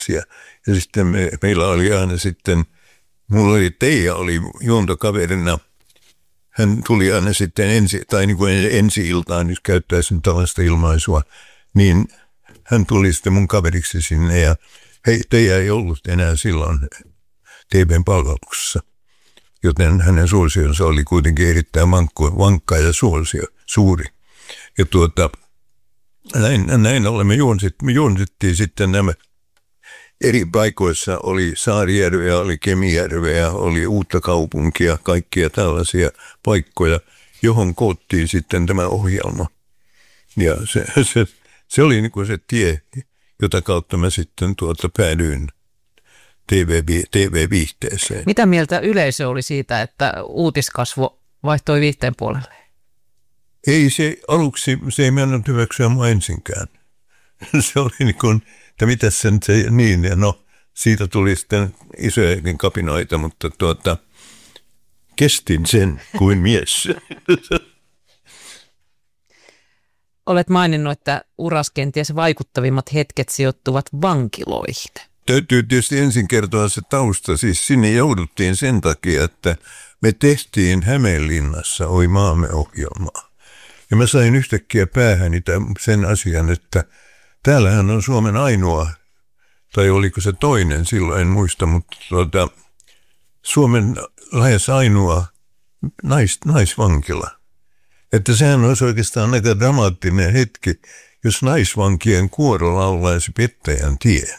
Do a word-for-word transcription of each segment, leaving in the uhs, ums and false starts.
Ja sitten me, meillä oli aina sitten, mulla oli Teija oli juontokaverina. Hän tuli aina sitten ensi, tai niin kuin ensi-iltaan, jos käyttäisin tällaista ilmaisua, niin hän tuli sitten mun kaveriksi sinne ja hei, Teija ei ollut enää silloin T V:n palveluksessa, joten hänen suosionsa oli kuitenkin erittäin vankka, vankka ja suosio, suuri. Ja tuota, näin, näin ollen me, juonsit, me juonsittiin sitten nämä eri paikoissa, oli Saarijärveä, oli Kemijärveä, oli Uuttakaupunkia, kaikkia tällaisia paikkoja, johon koottiin sitten tämä ohjelma. Ja se, se, se oli niin kuin se tie, jota kautta mä sitten tuota päädyin T V-viihteeseen. Mitä mieltä yleisö oli siitä, että uutiskasvo vaihtoi viihteen puolelle? Ei se aluksi, se ei mennä hyväksyä mua ensinkään. Se oli niin kuin, että mitäs sen se, niin, ja no, siitä tuli sitten isojakin kapinoita, mutta tuota, kestin sen kuin mies. Olet maininnut, että uras kenties vaikuttavimmat hetket sijoittuvat vankiloihin. Täytyy tietysti ensin kertoa se tausta. Siis sinne jouduttiin sen takia, että me tehtiin Hämeenlinnassa Oi maamme -ohjelmaa. Ja mä sain yhtäkkiä päähäni sen asian, että täällähän on Suomen ainoa, tai oliko se toinen, silloin en muista, mutta tuota, Suomen lähes ainoa nais, naisvankila. Että sehän olisi oikeastaan aika dramaattinen hetki, jos naisvankien kuoro laulaisi Pettäjän tien.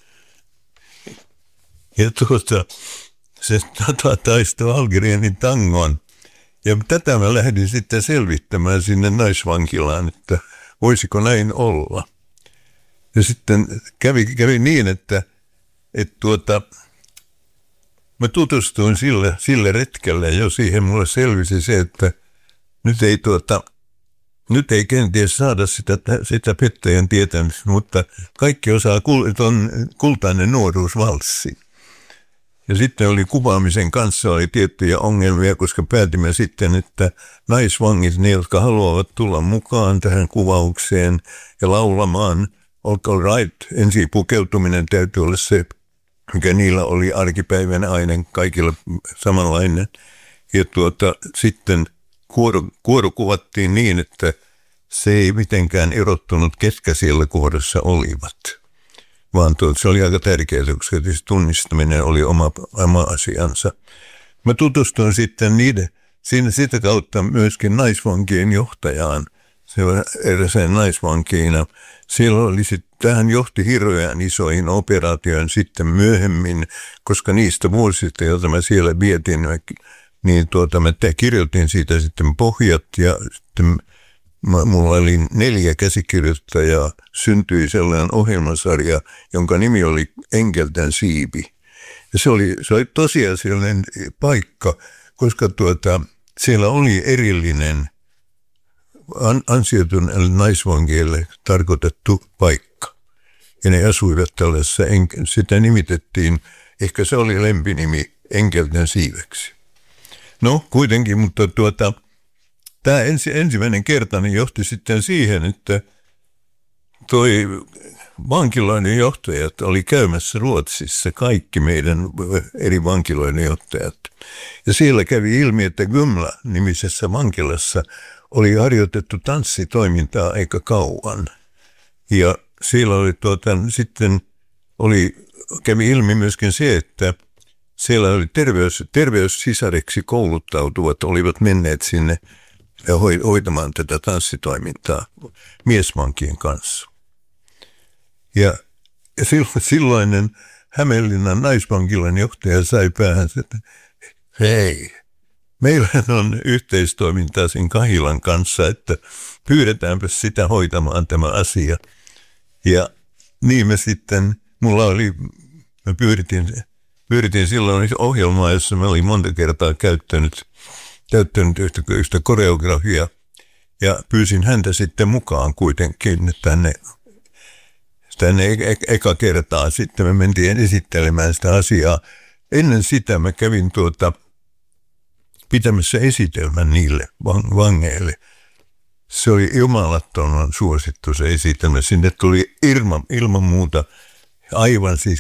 Ja tuota, se taistoi Algerienin tangon. Ja tätä mä lähdin sitten selvittämään sinne naisvankilaan, että voisiko näin olla. Ja sitten kävi, kävi niin, että, että tuota, mä tutustuin sille, sille retkelle jo siihen mulle selvisi se, että nyt ei, tuota, nyt ei kenties saada sitä, sitä Pettäjän tietämistä, mutta kaikki osaa ton Kultainen nuoruusvalssi. Ja sitten oli kuvaamisen kanssa oli tiettyjä ongelmia, koska päätimme sitten, että naisvangit, ne jotka haluavat tulla mukaan tähän kuvaukseen ja laulamaan, all right, ensi pukeutuminen täytyy olla se, mikä niillä oli arkipäivän aina kaikilla samanlainen. Ja tuota, sitten kuoro, kuoro kuvattiin niin, että se ei mitenkään erottunut, ketkä siellä kuorossa olivat. Vaan tuota, se oli aika tärkeää, koska tunnistaminen oli oma, oma asiansa. Mä tutustuin sitten niiden, siinä sitä kautta myöskin naisvankien johtajaan. Se oli eräseen naisvankiina. Siellä oli sitten, tähän johti hirveän isoihin operaatioihin sitten myöhemmin, koska niistä vuosista, joita mä siellä vietin, niin tuota, mä kirjoitin siitä sitten pohjat ja sitten mulla oli neljä käsikirjoittajaa, syntyi sellainen ohjelmasarja, jonka nimi oli Enkelten siipi. Ja se oli, se oli tosiasiallinen paikka, koska tuota, siellä oli erillinen an, ansioituneille naisvangeille tarkoitettu paikka. Ja ne asuivat tällaisessa, sitä nimitettiin, ehkä se oli lempinimi Enkelten siiveksi. No kuitenkin, mutta tuota... Tämä ensi, ensimmäinen kerta niin johti sitten siihen, että toi vankiloiden johtajat oli käymässä Ruotsissa, kaikki meidän eri vankiloiden johtajat. Ja siellä kävi ilmi, että Gumla-nimisessä vankilassa oli harjoitettu tanssitoimintaa aika kauan. Ja siellä oli tuota, sitten oli, kävi ilmi myöskin se, että siellä oli terveys, terveyssisareksi kouluttautuvat, olivat menneet sinne ja hoitamaan tätä tanssitoimintaa miesvankien kanssa. Ja, ja silloinen Hämeenlinnan naisvankilan johtaja sai päähänsä, että hei, meillä on yhteistoimintaa sen Kahilan kanssa, että pyydetäänpä sitä hoitamaan tämä asia. Ja niin me sitten, mulla oli, mä pyydettiin, pyydettiin silloin ohjelmaa, jossa mä olin monta kertaa käyttänyt täyttänyt yhtä, yhtä koreografiaa ja pyysin häntä sitten mukaan kuitenkin tänne, tänne e- e- eka kertaa. Sitten me mentiin esittelemään sitä asiaa. Ennen sitä mä kävin tuota pitämässä esitelmän niille vangeille. Se oli jumalattoman suosittu se esitelmä. Sinne tuli ilman, ilman muuta Aivan siis